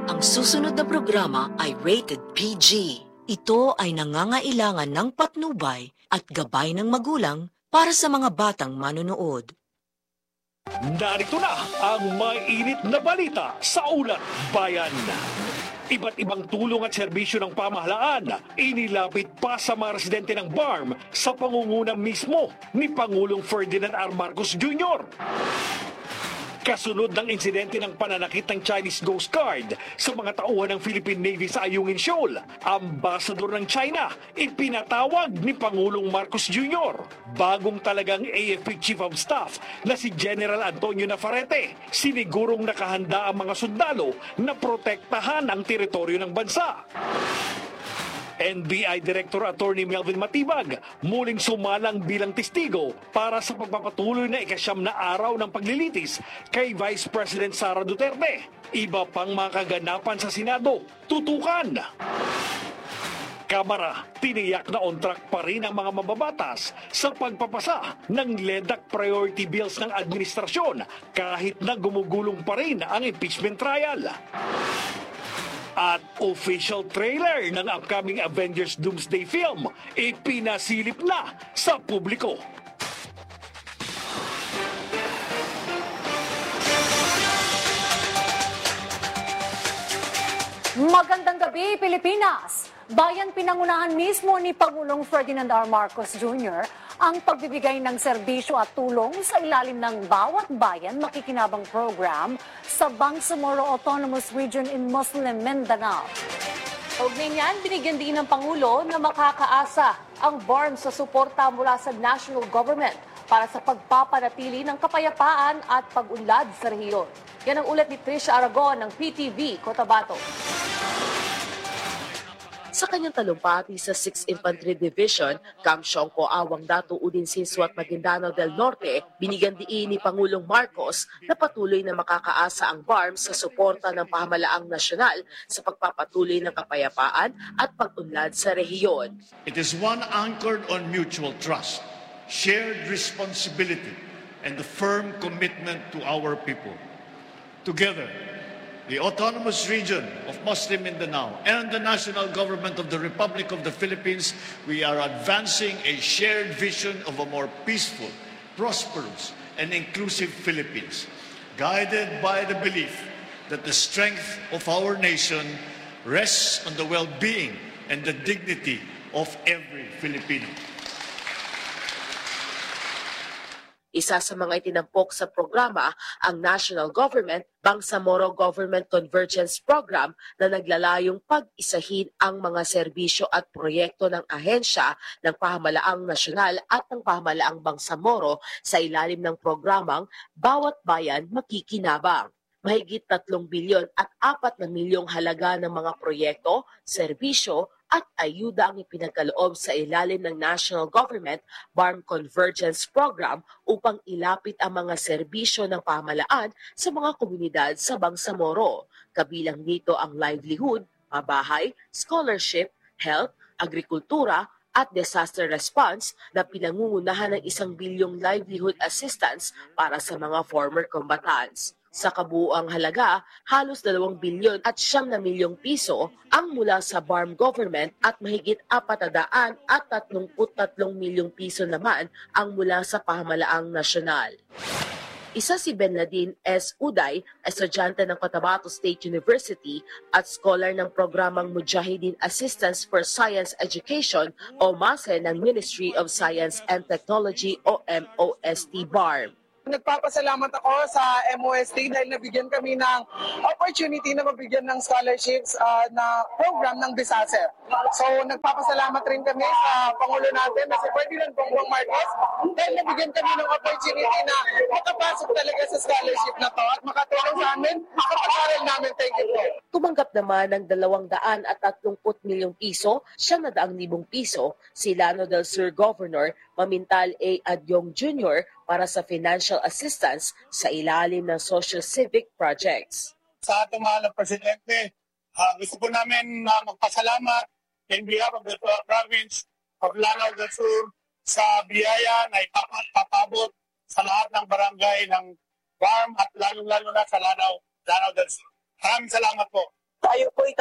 Ang susunod na programa ay rated PG. Ito ay nangangailangan ng patnubay at gabay ng magulang para sa mga batang manonood. Narito na ang mainit na balita sa Ulat Bayan. Iba't ibang tulong at serbisyo ng pamahalaan inilapit pa sa mga residente ng BARM sa pangunguna mismo ni Pangulong Ferdinand R. Marcos Jr. Kasunod ng insidente ng pananakit ng Chinese Coast Guard sa mga tauhan ng Philippine Navy sa Ayungin Shoal, ambasador ng China, ipinatawag ni Pangulong Marcos Jr. Bagong talagang AFP Chief of Staff na si General Antonio Navarrete, sinigurong nakahanda ang mga sundalo na protektahan ang teritoryo ng bansa. NBI Director Attorney Melvin Matibag muling sumalang bilang testigo para sa pagpapatuloy na ikasyam na araw ng paglilitis kay Vice President Sara Duterte. Iba pang mga kaganapan sa Senado, tutukan. Kamara, tiniyak na on track pa rin ang mga mababatas sa pagpapasa ng LEDAC priority bills ng administrasyon kahit na gumugulong pa rin ang impeachment trial. At official trailer ng upcoming Avengers Doomsday film ipinasilip na sa publiko. Magandang gabi, Pilipinas! Bayan pinangunahan mismo ni Pangulong Ferdinand R. Marcos Jr. ang pagbibigay ng serbisyo at tulong sa ilalim ng Bawat Bayan Makikinabang program sa Bangsamoro Autonomous Region in Muslim Mindanao. Kaugnay niyan, binigyan din ng Pangulo na makakaasa ang BARM sa suporta mula sa national government para sa pagpapanatili ng kapayapaan at pag-unlad sa rehiyon. Yan ang ulat ni Trisha Aragon ng PTV Cotabato. Sa kanyang talumpati sa 6th Infantry Division, Camp Siongco, Awang Datu, Udinsinsu at Maguindanao del Norte, binigyan diin ni Pangulong Marcos na patuloy na makakaasa ang BARM sa suporta ng pamahalaang nasyonal sa pagpapatuloy ng kapayapaan at pag-unlad sa rehiyon. It is one anchored on mutual trust, shared responsibility, and the firm commitment to our people. Together, the Autonomous Region of Muslim Mindanao and the National Government of the Republic of the Philippines, we are advancing a shared vision of a more peaceful, prosperous, and inclusive Philippines, guided by the belief that the strength of our nation rests on the well-being and the dignity of every Filipino. Isa sa mga itinampok sa programa ang national government, Bangsamoro Government Convergence Program na naglalayong pag-isahin ang mga serbisyo at proyekto ng ahensya ng pamahalaang nasyonal at ng pamahalaang Bangsamoro sa ilalim ng programang Bawat Bayan Makikinabang. Mahigit 3 bilyon at 4 na milyong halaga ng mga proyekto, serbisyo at ayuda ang ipinagkaloob sa ilalim ng National Government BARM Convergence Program upang ilapit ang mga serbisyo ng pamahalaan sa mga komunidad sa Bangsamoro. Kabilang dito ang livelihood, pabahay, scholarship, health, agrikultura, at disaster response na pinangungunahan ng 1 bilyong livelihood assistance para sa mga former combatants. Sa kabuuang halaga, halos 2 bilyon at 9 na milyong piso ang mula sa BARM government at mahigit 433 milyong piso naman ang mula sa pamahalaang nasyonal. Isa si Benladin S. Uday, estudyante ng Cotabato State University at scholar ng programang Mujahideen Assistance for Science Education o MASE ng Ministry of Science and Technology o MOST BARM. Nagpapasalamat ako sa MOST dahil nabigyan kami ng opportunity na mabigyan ng scholarships na program ng disaster. So nagpapasalamat rin kami sa Pangulo natin na si Ferdinand Bongbong Marcos dahil nabigyan kami ng opportunity na makapasok talaga sa scholarship na to at makatulong sa amin sa pag-aaral namin. Thank you po. Tumanggap naman ng 230 milyong piso, 900,000 piso si Llano del Sur Governor Mamintal A. Adyong Jr. para sa financial assistance sa ilalim ng social-civic projects. Sa ating mahal na Presidente, gusto po namin magpasalamat in behalf of the province of Lanao del Sur sa biyaya na ipapabot sa lahat ng barangay ng BARM at lalong-lalo na sa Lanao del Sur. Maraming salamat po.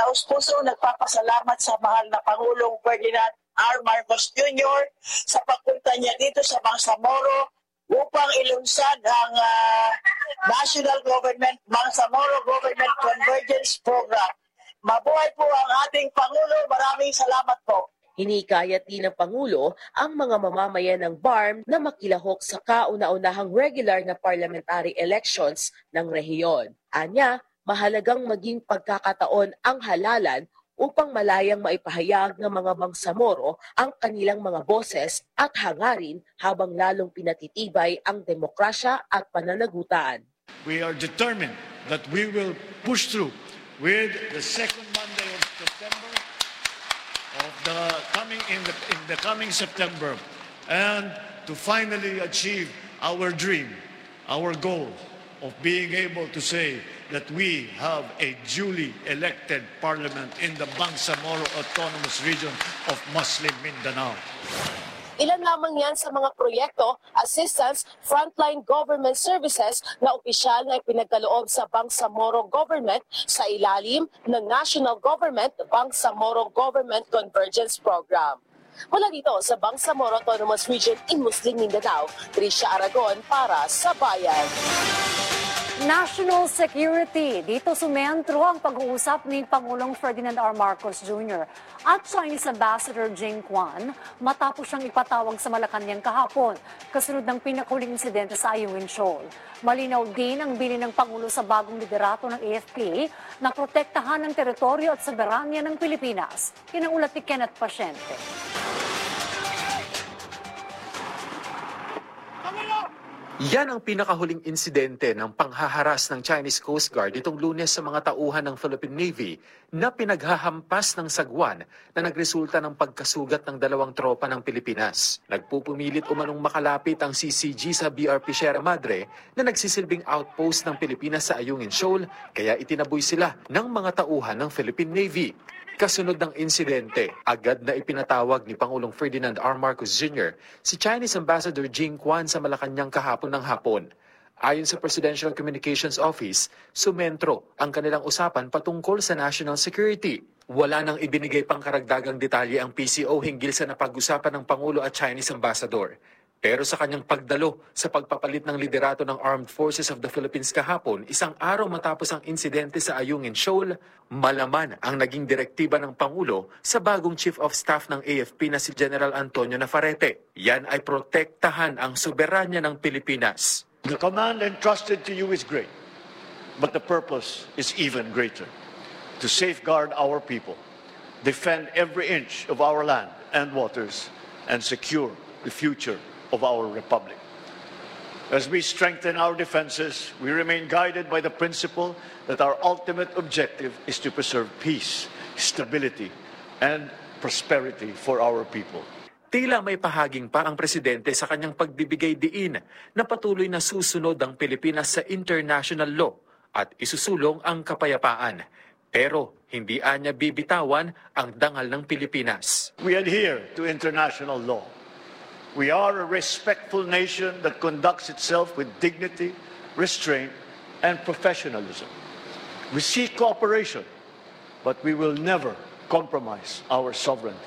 taus-puso nagpapasalamat sa mahal na Pangulong Ferdinand R. Marcos Jr. sa pagpunta niya dito sa Bangsamoro upang ilunsad ang National Government Bangsamoro Government Convergence Program. Mabuhay po ang ating Pangulo. Maraming salamat po. Hinikayat din ng Pangulo ang mga mamamayan ng BARM na makilahok sa kauna-unahang regular na parliamentary elections ng rehiyon. Anya, mahalagang maging pagkakataon ang halalan upang malayang maipahayag ng mga Bangsamoro ang kanilang mga boses at hangarin habang lalong pinatitibay ang demokrasya at pananagutan. We are determined that we will push through with the second Monday of September of the coming September, and to finally achieve our dream, our goal of being able to say that we have a duly elected parliament in the Bangsamoro Autonomous Region of Muslim Mindanao. Ilan lamang yan sa mga proyekto, assistance, frontline government services na opisyal na ipinagkaloob sa Bangsamoro Government sa ilalim ng National Government Bangsamoro Government Convergence Program. Mula dito sa Bangsamoro Autonomous Region in Muslim Mindanao, Tricia Aragon para sa Bayan. National security. Dito sumentro ang pag-uusap ni Pangulong Ferdinand R. Marcos Jr. at Chinese Ambassador Jing Quan matapos siyang ipatawag sa Malacanang kahapon kasunod ng pinakahuling insidente sa Ayungin Shoal. Malinaw din ang bilin ng Pangulo sa bagong liderato ng AFP na protektahan ang teritoryo at soberanya ng Pilipinas. Yan ang ulat ni Kenneth Pasyente. Yan ang pinakahuling insidente ng panghaharas ng Chinese Coast Guard itong Lunes sa mga tauhan ng Philippine Navy na pinaghahampas ng sagwan na nagresulta ng pagkasugat ng dalawang tropa ng Pilipinas. Nagpupumilit umanong makalapit ang CCG sa BRP Sierra Madre na nagsisilbing outpost ng Pilipinas sa Ayungin Shoal, kaya itinaboy sila ng mga tauhan ng Philippine Navy. Kasunod ng insidente, agad na ipinatawag ni Pangulong Ferdinand R. Marcos Jr. si Chinese Ambassador Jing Quan sa Malacanang kahapon ng hapon. Ayon sa Presidential Communications Office, sumentro ang kanilang usapan patungkol sa national security. Wala nang ibinigay pang karagdagang detalye ang PCO hinggil sa napag-usapan ng Pangulo at Chinese Ambassador. Pero sa kanyang pagdalo sa pagpapalit ng liderato ng Armed Forces of the Philippines kahapon, isang araw matapos ang insidente sa Ayungin Shoal, malaman ang naging direktiba ng Pangulo sa bagong Chief of Staff ng AFP na si General Antonio Navarrete. Yan ay protektahan ang soberanya ng Pilipinas. The command entrusted to you is great, but the purpose is even greater. To safeguard our people, defend every inch of our land and waters, and secure the future of our republic. As we strengthen our defenses, we remain guided by the principle that our ultimate objective is to preserve peace, stability, and prosperity for our people. Tila may pahaging pa ang presidente sa kanyang pagbibigay diin na patuloy na susunod ang Pilipinas sa international law at isusulong ang kapayapaan. Pero hindi anya bibitawan ang dangal ng Pilipinas. We adhere to international law. We are a respectful nation that conducts itself with dignity, restraint, and professionalism. We seek cooperation, but we will never compromise our sovereignty.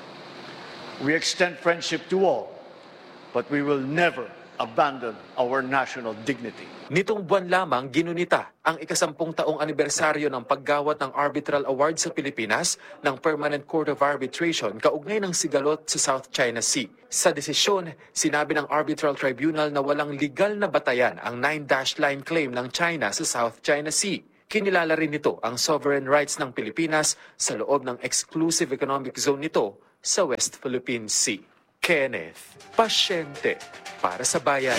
We extend friendship to all, but we will never abandon our national dignity. Nitong buwan lamang ginunita ang ika-10 taong anibersaryo ng paggawat ng Arbitral Award sa Pilipinas ng Permanent Court of Arbitration kaugnay ng sigalot sa South China Sea. Sa desisyon, sinabi ng Arbitral Tribunal na walang legal na batayan ang 9-dash line claim ng China sa South China Sea. Kinilala rin nito ang sovereign rights ng Pilipinas sa loob ng exclusive economic zone nito sa West Philippine Sea. Kenneth Pasyente para sa Bayan.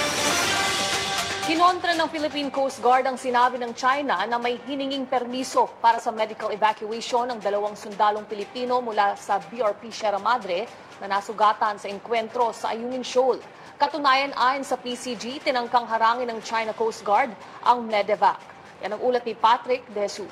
Kinontra ng Philippine Coast Guard ang sinabi ng China na may hininging permiso para sa medical evacuation ng 2 sundalong Pilipino mula sa BRP Sierra Madre na nasugatan sa enkwentro sa Ayungin Shoal. Katunayan ayon sa PCG, tinangkang harangin ng China Coast Guard ang medevac. Yan ang ulat ni Patrick Desu.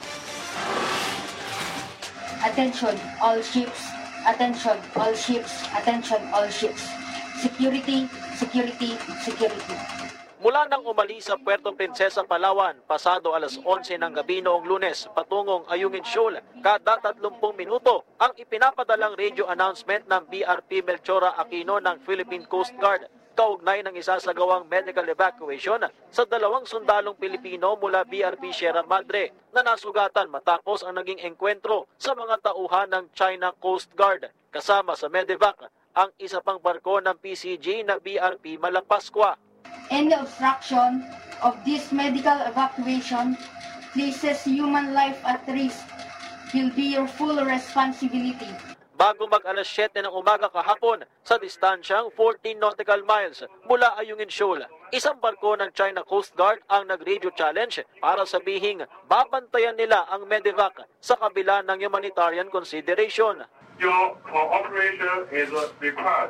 Attention all ships, attention all ships, attention all ships. Security, security, security. Mula nang umalis sa Puerto Princesa, Palawan, pasado alas 11 ng gabi noong Lunes patungong Ayungin Shoal, kada 30 minuto ang ipinapadalang radio announcement ng BRP Melchora Aquino ng Philippine Coast Guard kaugnay ng isasagawang medical evacuation sa 2 sundalong Pilipino mula BRP Sierra Madre na nasugatan matapos ang naging engkwentro sa mga tauhan ng China Coast Guard. Kasama sa medevac ang isa pang barko ng PCG na BRP Malapascua. Any obstruction of this medical evacuation places human life at risk will be your full responsibility. Bago mag-alas 7 ng umaga kahapon sa distansyang 14 nautical miles mula Ayungin Shoal, isang barko ng China Coast Guard ang nag-radio challenge para sabihing babantayan nila ang medevac sa kabila ng humanitarian consideration. Your operation is required.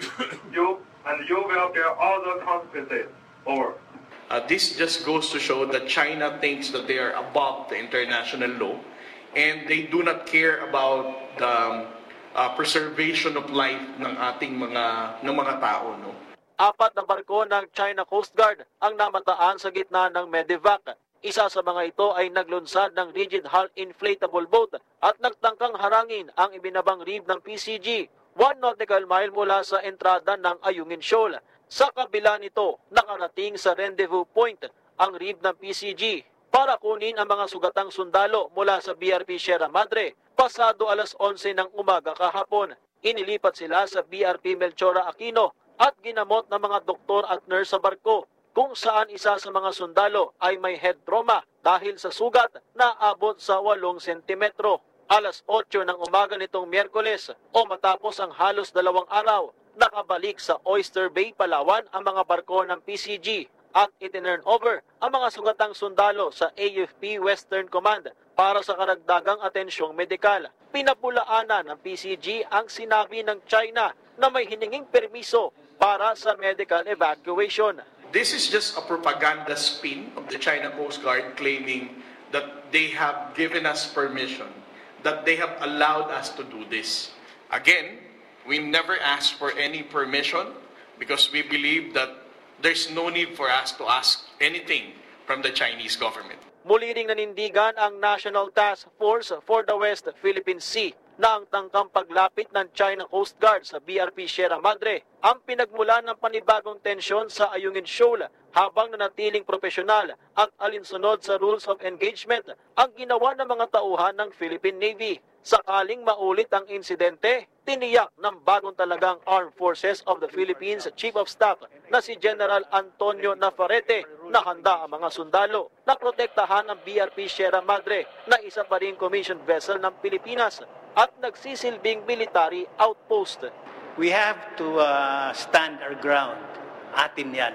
You will bear all the consequences. Over. This just goes to show that China thinks that they are above the international law and they do not care about the preservation of life ng ating mga tao, no? 4 na barko ng China Coast Guard ang namataan sa gitna ng medevac. Isa sa mga ito ay naglunsad ng rigid hull inflatable boat at nagtangkang harangin ang ibinabang rib ng PCG 1 nautical mile mula sa entrada ng Ayungin Shoal. Sa kabila nito, nakarating sa rendezvous point ang rib ng PCG para kunin ang mga sugatang sundalo mula sa BRP Sierra Madre. Pasado alas 11 ng umaga kahapon, inilipat sila sa BRP Melchora Aquino at ginamot ng mga doktor at nurse sa barko, kung saan isa sa mga sundalo ay may head trauma dahil sa sugat na abot sa 8 sentimetro. Alas 8 ng umaga nitong Miyerkules o matapos ang halos 2 araw, nakabalik sa Oyster Bay, Palawan ang mga barko ng PCG at itinurn over ang mga sugatang sundalo sa AFP Western Command para sa karagdagang atensyong medikal. Pinapulaanan ng PCG ang sinabi ng China na may hininging permiso para sa medical evacuation. This is just a propaganda spin of the China Coast Guard claiming that they have given us permission, that they have allowed us to do this. Again, we never asked for any permission because we believe that there's no need for us to ask anything from the Chinese government. Muli ring nanindigan ang National Task Force for the West Philippine Sea na ang tangkang paglapit ng China Coast Guard sa BRP Sierra Madre ang pinagmulan ng panibagong tensyon sa Ayungin Shoal habang nanatiling profesional at alinsunod sa rules of engagement ang ginawa ng mga tauhan ng Philippine Navy. Sakaling maulit ang insidente, tiniyak ng bagong talagang Armed Forces of the Philippines Chief of Staff na si General Antonio Navarrete na handa ang mga sundalo na protektahan ang BRP Sierra Madre na isa pa ring commissioned vessel ng Pilipinas at nagsisilbing military outpost. We have to stand our ground. Atin yan.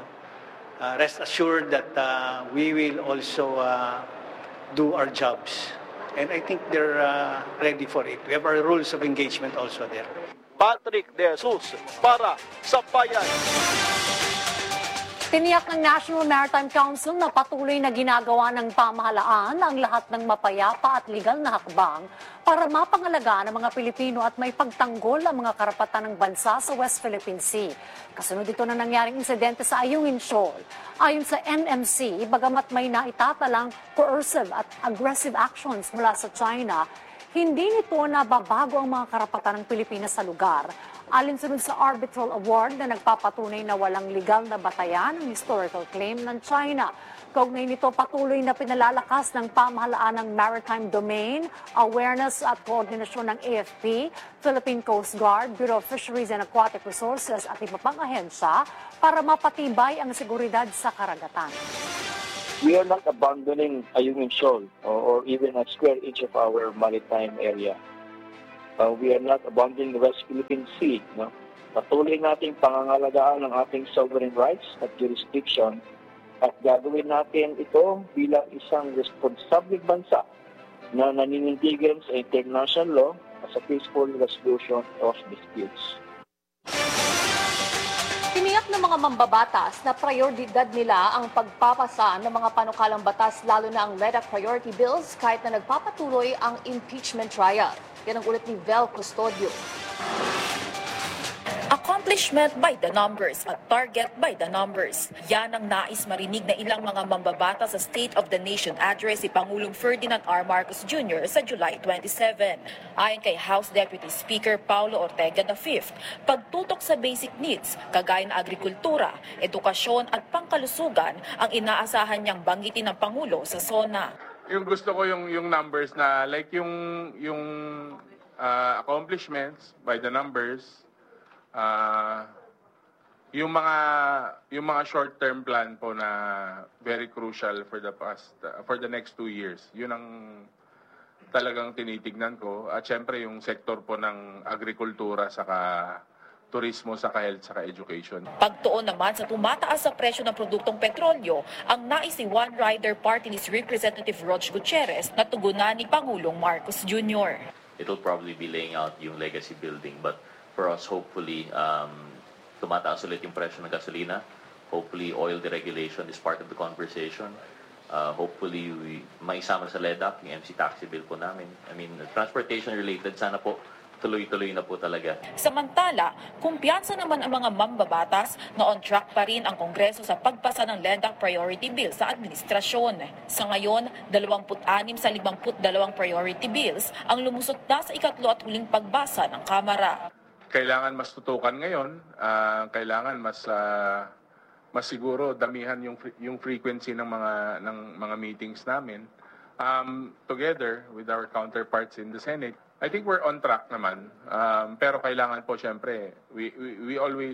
Rest assured that we will also do our jobs. And I think they're ready for it. We have our rules of engagement also there. Patrick De Jesus para sa Bayan. Tiniyak ng National Maritime Council na patuloy na ginagawa ng pamahalaan ang lahat ng mapayapa at legal na hakbang para mapangalagaan ng mga Pilipino at may pagtanggol ang mga karapatan ng bansa sa West Philippine Sea. Kasunod ito na nangyaring insidente sa Ayungin Shoal. Ayon sa NMC, bagamat may naitatalang coercive at aggressive actions mula sa China, hindi nito nababago ang mga karapatan ng Pilipinas sa lugar. Alinsunod sa arbitral award na nagpapatunay na walang legal na batayan ang historical claim ng China. Kaugnay nito, patuloy na pinalalakas ng pamahalaan ng maritime domain, awareness at koordinasyon ng AFP, Philippine Coast Guard, Bureau of Fisheries and Aquatic Resources at iba pang ahensya para mapatibay ang seguridad sa karagatan. We are not abandoning Ayungin Shoal or even a square inch of our maritime area. We are not abandoning the West Philippine Sea. No? Patuloy nating pangangalagaan ang ating sovereign rights at jurisdiction at gagawin natin ito bilang isang responsable bansa na naninindigan sa international law as a peaceful resolution of disputes. Tiniyak ng mga mambabatas na prioridad nila ang pagpapasa ng mga panukalang batas lalo na ang LEDA priority bills kahit na nagpapatuloy ang impeachment trial. Yan ang ulit ni Vel Custodio. A accomplishment by the numbers at target by the numbers. Yan ang nais marinig na ilang mga mambabata sa State of the Nation address si Pangulong Ferdinand R. Marcos Jr. sa July 27. Ayon kay House Deputy Speaker Paulo Ortega V, pagtutok sa basic needs, kagaya ng agrikultura, edukasyon at pangkalusugan ang inaasahan niyang banggitin ng Pangulo sa SONA. Yung gusto ko yung numbers na like yung accomplishments by the numbers, yung mga short-term plan po na very crucial for the next 2 years. Yun ang talagang tinitignan ko. At syempre yung sector po ng agrikultura saka turismo, saka health, saka education. Pagtuon naman sa tumataas sa presyo ng produktong petrolyo, ang nais ni One Rider Party List Representative Roch Gutierrez na tugunan ni Pangulong Marcos Jr. It'll probably be laying out yung legacy building, but for us, hopefully, tumataas ulit yung presyo ng gasolina. Hopefully, oil deregulation is part of the conversation. Hopefully, maisama sa LEDAC yung MC taxi bill po namin. I mean, transportation-related, sana po tuloy-tuloy na po talaga. Samantala, kumpiyansa naman ang mga mambabatas na on track pa rin ang Kongreso sa pagpasa ng LEDAC priority bill sa administrasyon. Sa ngayon, 26 sa 52 priority bills ang lumusot na sa ikatlo at huling pagbasa ng Kamara. Kailangan mas tutukan ngayon, kailangan mas siguro damihan yung frequency ng mga meetings namin together with our counterparts in the Senate. I think we're on track naman. Pero kailangan po syempre we've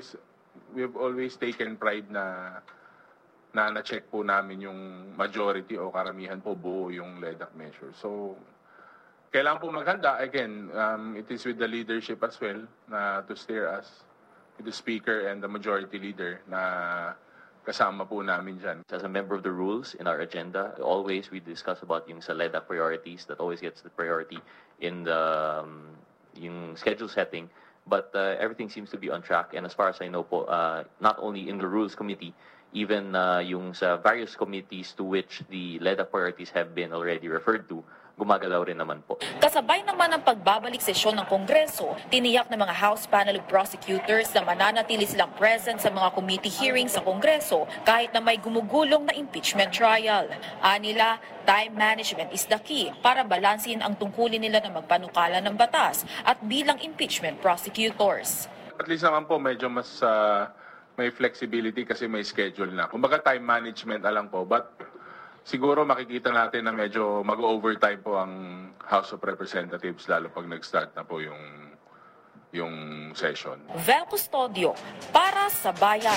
always taken pride na na-check po namin yung majority o karamihan po buo yung LEDAC measure. So kailangan po maghanda. Again, it is with the leadership as well na to steer us, with the speaker and the majority leader na kasama po namin dyan. As a member of the rules in our agenda, always we discuss about yung sa LEDAC priorities that always gets the priority in the yung schedule setting. But everything seems to be on track. And as far as I know po, not only in the Rules Committee, even yung sa various committees to which the LEDAC priorities have been already referred to, gumagalaw rin naman po. Kasabay naman ng pagbabalik sesyon ng Kongreso, tiniyak ng mga House Panel of Prosecutors na mananatili silang present sa mga committee hearings sa Kongreso kahit na may gumugulong na impeachment trial. Anila, time management is the key para balansin ang tungkulin nila na magpanukala ng batas at bilang impeachment prosecutors. At least naman po medyo mas may flexibility kasi may schedule na. Kumbaga time management alam po, but siguro makikita natin na medyo mag-overtime po ang House of Representatives lalo pag nag-start na po yung session. Vel Custodio para sa Bayan.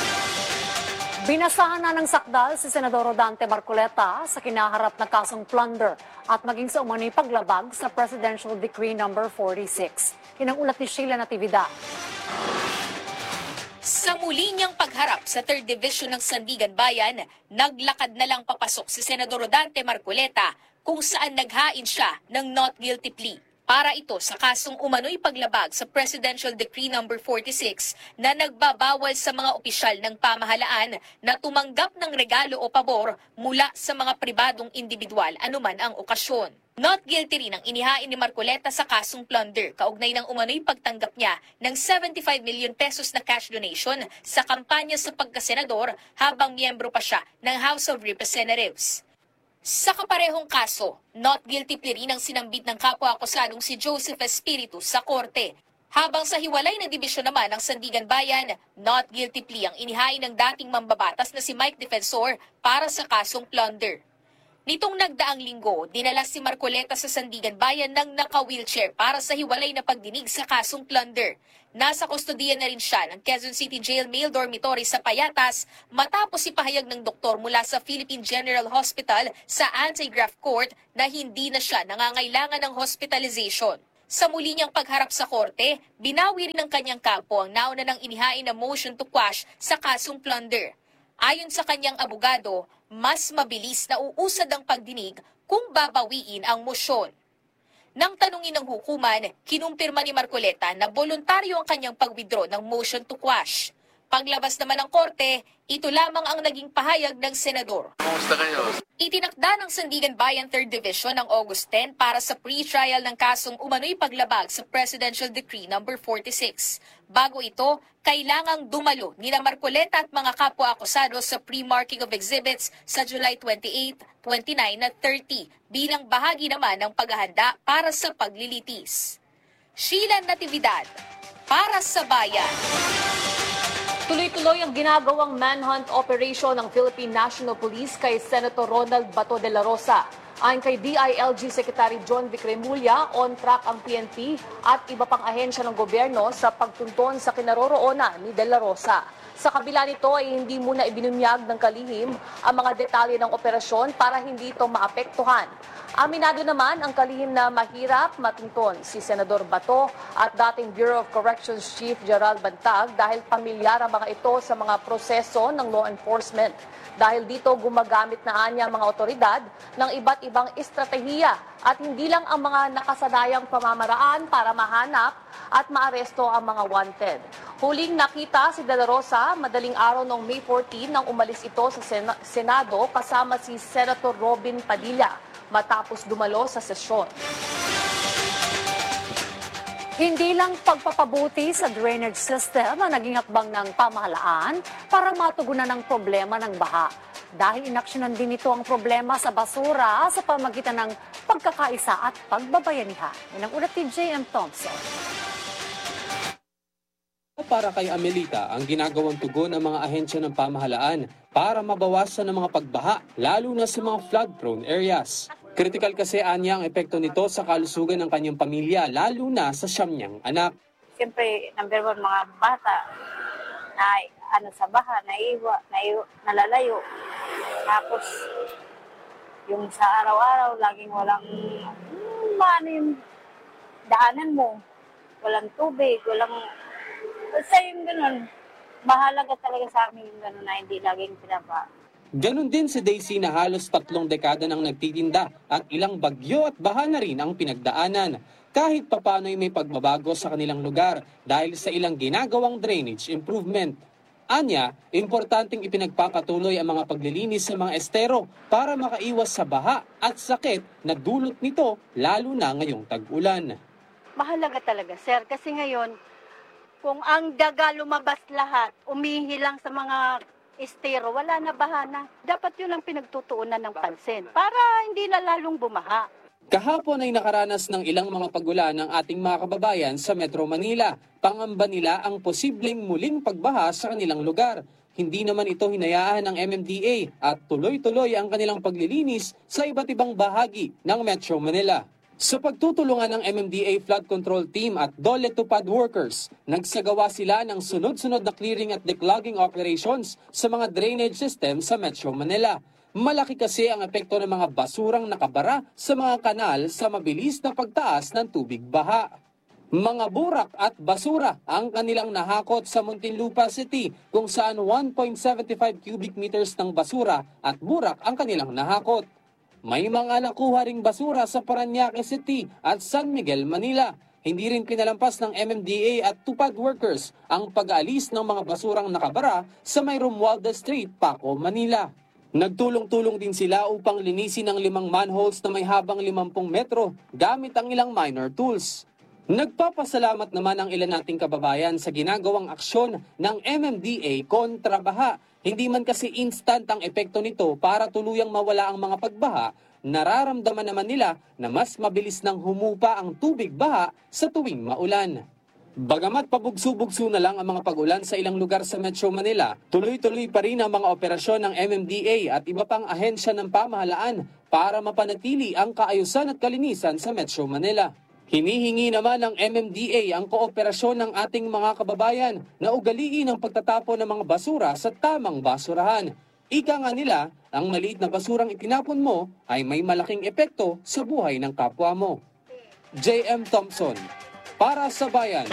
Binasahan na ng sakdal si Senador Rodante Marcoleta sa kinaharap na kasong plunder at maging sa umano'y paglabag sa Presidential Decree No. 46. Yan ang ulat ni Sheila Natividad. Sa muli niyang pagharap sa 3rd Division ng Sandigan Bayan, naglakad na lang papasok si Senador Rodante Marcoleta kung saan naghain siya ng not guilty plea. Para ito sa kasong umano'y paglabag sa Presidential Decree No. 46 na nagbabawal sa mga opisyal ng pamahalaan na tumanggap ng regalo o pabor mula sa mga pribadong individual anuman ang okasyon. Not guilty rin ang inihain ni Marcoleta sa kasong plunder kaugnay ng umano'y pagtanggap niya ng 75 million pesos na cash donation sa kampanya sa pagkasenador habang miyembro pa siya ng House of Representatives. Sa kaparehong kaso, not guilty plea rin ang sinambit ng kapwa-akusadong si Joseph Espiritu sa korte. Habang sa hiwalay na dibisyon naman ng Sandigan Bayan, not guilty plea ang inihain ng dating mambabatas na si Mike Defensor para sa kasong plunder. Nitong nagdaang linggo, dinala si Marcoleta sa Sandigan Bayan ng naka-wheelchair para sa hiwalay na pagdinig sa kasong plunder. Nasa kustodiya na rin siya ng Quezon City Jail Male Dormitory sa Payatas matapos ipahayag ng doktor mula sa Philippine General Hospital sa Anti-Graft Court na hindi na siya nangangailangan ng hospitalization. Sa muli niyang pagharap sa korte, binawi rin ng kanyang kampo ang nauna ng inihain na motion to quash sa kasong plunder. Ayon sa kanyang abogado, mas mabilis na uusad ang pagdinig kung babawiin ang mosyon. Nang tanungin ng hukuman, kinumpirma ni Marcoleta na voluntaryo ang kanyang pag-withdraw ng motion to quash. Paglabas naman ng korte, ito lamang ang naging pahayag ng senador. Kumusta kayo? Itinakda ng Sandigan Bayan 3rd Division ng August 10 para sa pre-trial ng kasong umano'y paglabag sa Presidential Decree No. 46. Bago ito, kailangang dumalo nina Marcoleta at mga kapwa-akusado sa pre-marking of exhibits sa July 28, 29 at 30 bilang bahagi naman ng paghahanda para sa paglilitis. Sheila Natividad, para sa Bayan. Tuloy-tuloy ang ginagawang manhunt operation ng Philippine National Police kay Senator Ronald Bato de la Rosa. Ayon kay DILG Secretary John Vic Remulla, on track ang PNP at iba pang ahensya ng gobyerno sa pagtunton sa kinaroroonan ni de la Rosa. Sa kabila nito ay hindi muna ibinunyag ng kalihim ang mga detalye ng operasyon para hindi ito maapektuhan. Aminado naman ang kalihim na mahirap matunton si Senador Bato at dating Bureau of Corrections Chief Gerald Bantag dahil pamilyar ang mga ito sa mga proseso ng law enforcement. Dahil dito gumagamit na anya ang mga otoridad ng iba't ibang estratehiya at hindi lang ang mga nakasanayang pamamaraan para mahanap at maaresto ang mga wanted. Huling nakita si De La Rosa madaling araw noong May 14 nang umalis ito sa Senado kasama si Senator Robin Padilla matapos dumalo sa sesyon. Hindi lang pagpapabuti sa drainage system ang naging hakbang ng pamahalaan para matugunan ang problema ng baha. Dahil inaksyonan din ito ang problema sa basura sa pamagitan ng pagkakaisa at pagbabayanihan. Yan ang ulat ni J.M. Thompson. Para kay Amelita, ang ginagawang tugon ng mga ahensya ng pamahalaan para mabawasan ang mga pagbaha, lalo na sa mga flood-prone areas. Critical kasi anya ang epekto nito sa kalusugan ng kanyang pamilya, lalo na sa siyam niyang anak. Siyempre, number one, mga bata na sa baha, nalalayo. Tapos, yung sa araw-araw, laging walang paano yung daanan mo. Walang tubig, walang... Basta yung ganun, mahalaga talaga sa amin yung ganun na hindi laging pinaba. Ganon din si Daisy na halos 3 dekada nang nagtitinda at ilang bagyo at baha na rin ang pinagdaanan. Kahit papano'y may pagbabago sa kanilang lugar dahil sa ilang ginagawang drainage improvement. Anya, importanteng ipinagpapatuloy ang mga paglilinis sa mga estero para makaiwas sa baha at sakit na dulot nito lalo na ngayong tag-ulan. Mahalaga talaga, sir, kasi ngayon, kung ang daga lumabas lahat, umihilang sa mga estero, wala na bahana. Dapat yun ang pinagtutuunan ng pansin para hindi na lalong bumaha. Kahapon ay nakaranas ng ilang mga pagulan ng ating mga kababayan sa Metro Manila. Pangamba nila ang posibleng muling pagbaha sa kanilang lugar. Hindi naman ito hinayaan ng MMDA at tuloy-tuloy ang kanilang paglilinis sa iba't ibang bahagi ng Metro Manila. Sa pagtutulungan ng MMDA Flood Control Team at Dole Tupad workers, nagsagawa sila ng sunod-sunod na clearing at declogging operations sa mga drainage system sa Metro Manila. Malaki kasi ang epekto ng mga basurang nakabara sa mga kanal sa mabilis na pagtaas ng tubig baha. Mga burak at basura ang kanilang nahakot sa Muntinlupa City kung saan 1.75 cubic meters ng basura at burak ang kanilang nahakot. May mga nakuha ring basura sa Parañaque City at San Miguel, Manila. Hindi rin pinalampas ng MMDA at Tupad workers ang pag-aalis ng mga basurang nakabara sa may Romualdez Street, Paco, Manila. Nagtulong-tulong din sila upang linisin ang 5 manholes na may habang 50 metro gamit ang ilang minor tools. Nagpapasalamat naman ang ilan nating kababayan sa ginagawang aksyon ng MMDA kontra baha. Hindi man kasi instant ang epekto nito para tuluyang mawala ang mga pagbaha, nararamdaman naman nila na mas mabilis nang humupa ang tubig baha sa tuwing maulan. Bagamat pabugso-bugso na lang ang mga pag-ulan sa ilang lugar sa Metro Manila, tuloy-tuloy pa rin ang mga operasyon ng MMDA at iba pang ahensya ng pamahalaan para mapanatili ang kaayusan at kalinisan sa Metro Manila. Hinihingi naman ng MMDA ang kooperasyon ng ating mga kababayan na ugaliin ang pagtatapon ng mga basura sa tamang basurahan. Ika nga nila, ang maliit na basurang itinapon mo ay may malaking epekto sa buhay ng kapwa mo. J.M. Thompson, para sa Bayan.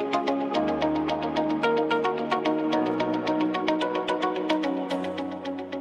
Maging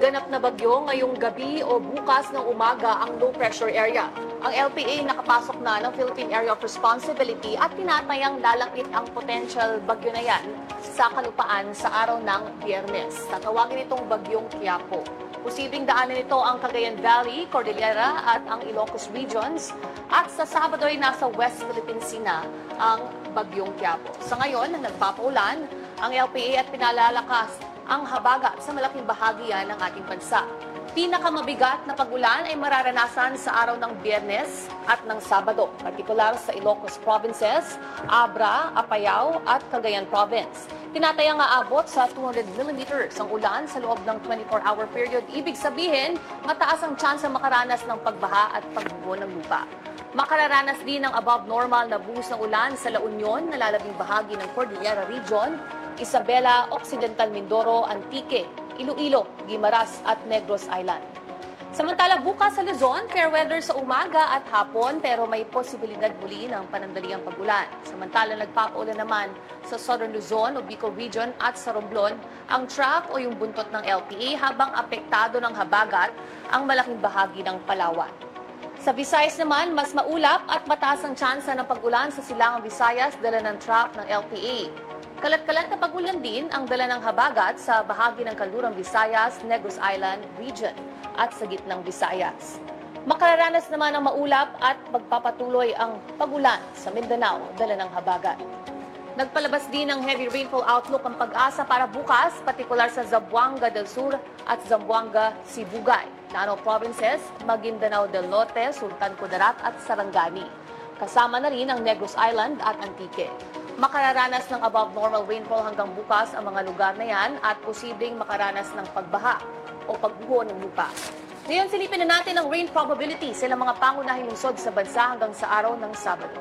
ganap na bagyo ngayong gabi o bukas ng umaga ang low pressure area. Ang LPA nakapasok na ng Philippine Area of Responsibility at tinatayang lalapit ang potential bagyo na yan sa kalupaan sa araw ng Biyernes. Tatawagin itong bagyong Quiapo. Posibleng daanan nito ang Cagayan Valley, Cordillera at ang Ilocos regions. At sa Sabado ay nasa West Philippine Sea na ang bagyong Quiapo. Sa ngayon, nagpapaulan ang LPA at pinalalakas ang habagat sa malaking bahagi yan ng ating bansa. Pinakamabigat na pag-ulan ay mararanasan sa araw ng Biyernes at ng Sabado, partikular sa Ilocos Provinces, Abra, Apayao at Cagayan Province. Tinatayang aabot sa 200 millimeters ang ulan sa loob ng 24-hour period. Ibig sabihin, mataas ang tsansa makaranas ng pagbaha at pagbubo ng lupa. Makararanas din ng above normal na buhos ng ulan sa La Union, nalalabing bahagi ng Cordillera Region, Isabela, Occidental Mindoro, Antique, Iloilo, Guimaras at Negros Island. Samantala bukas sa Luzon, fair weather sa umaga at hapon pero may posibilidad muli ng panandaliang pag-ulan. Samantala nagpapaulan naman sa Southern Luzon o Bicol Region at sa Romblon ang track o yung buntot ng LPA habang apektado ng habagat ang malaking bahagi ng Palawan. Sa Visayas naman, mas maulap at mataas ang tsansa ng pag-ulan sa Silangang Visayas dala ng track ng LPA. Kalat-kalat na pag-ulan din ang dala ng habagat sa bahagi ng Kanlurang Visayas, Negros Island region at sa gitnang Visayas. Makararanas naman ng maulap at magpapatuloy ang pag-ulan sa Mindanao dala ng habagat. Nagpalabas din ng heavy rainfall outlook ang Pag-asa para bukas, partikular sa Zamboanga del Sur at Zamboanga, Sibugay, Lanao Provinces, Maguindanao del Norte, Sultan Kudarat at Sarangani. Kasama na rin ang Negros Island at Antique. Makararanas ng above normal rainfall hanggang bukas ang mga lugar na yan at posibleng makaranas ng pagbaha o pagbuho ng lupa. Ngayon, silipin na natin ang rain probability sa mga pangunahing lungsod sa bansa hanggang sa araw ng Sabado.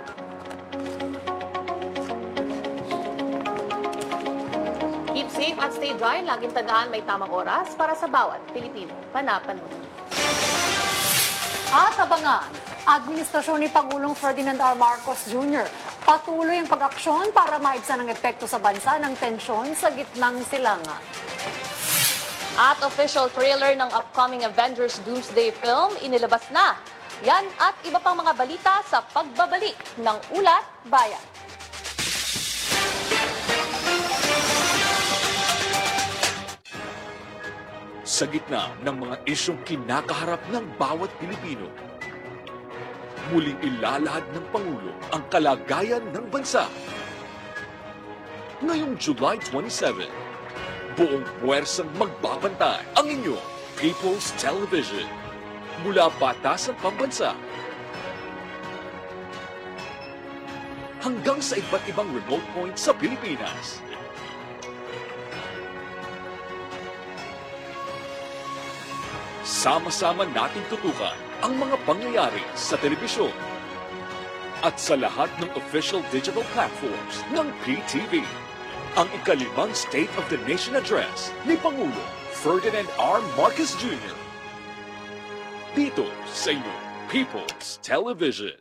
Keep safe at stay dry. Laging tandaan may tamang oras para sa bawat Pilipino. Panapanahon. At abangan, Administrasyon ni Pangulong Ferdinand R. Marcos Jr. patuloy ang pag-aksyon para maibsan ang epekto sa bansa ng tensyon sa gitnang silangan. At official trailer ng upcoming Avengers Doomsday film inilabas na. Yan at iba pang mga balita sa pagbabalik ng Ulat Bayan. Sa gitna ng mga isyong kinakaharap ng bawat Pilipino, muling ilalahad ng Pangulo ang kalagayan ng bansa. Ngayong July 27, buong puwersang magbabantay ang inyong People's Television mula batasang pambansa hanggang sa iba't ibang remote point sa Pilipinas. Sama-sama nating tutukan ang mga pangyayari sa telebisyon at sa lahat ng official digital platforms ng PTV. Ang ikalimang State of the Nation Address ni Pangulo Ferdinand R. Marcos Jr. Dito sa inyong People's Television.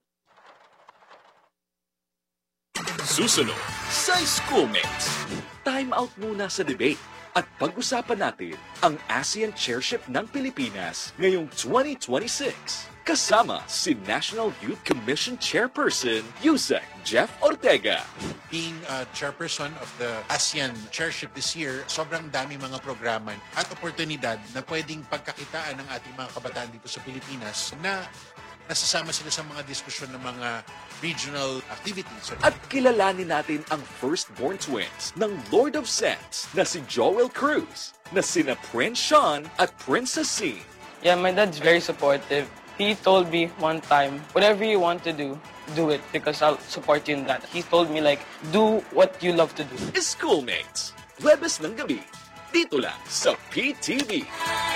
Susunod sa Schoolmates. Time out muna sa debate. At pag-usapan natin ang ASEAN Chairship ng Pilipinas ngayong 2026. Kasama si National Youth Commission Chairperson, Yusek Jeff Ortega. Being chairperson of the ASEAN Chairship this year, sobrang dami mga programa at oportunidad na pwedeng pagkakitaan ng ating mga kabataan dito sa Pilipinas na nasasama sila sa mga diskusyon ng mga regional activities. At kilalanin natin ang firstborn twins ng Lord of Sense na si Joel Cruz, na sina Prince Sean at Princess C. Yeah, my dad's very supportive. He told me one time, whatever you want to do it because I'll support you in that. He told me like, do what you love to do. Schoolmates, Webes ng gabi, dito lang sa PTV.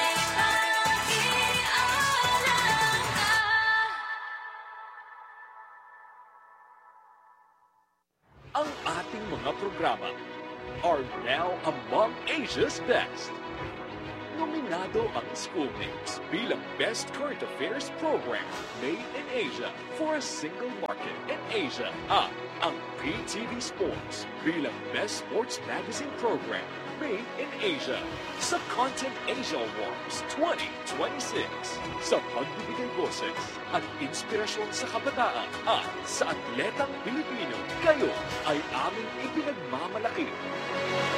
Ang ating mga programa are now among Asia's best. nominado ang Schoolmates bilang Best Current Affairs Program Made in Asia for a Single Market in Asia at ang PTV Sports bilang Best Sports Magazine Program Made in Asia sa Content Asia Awards 2026 sa pagbibigay boses at inspirasyon sa kabataan at sa atletang Pilipino. Kayo ay aming ipinagmamalaki.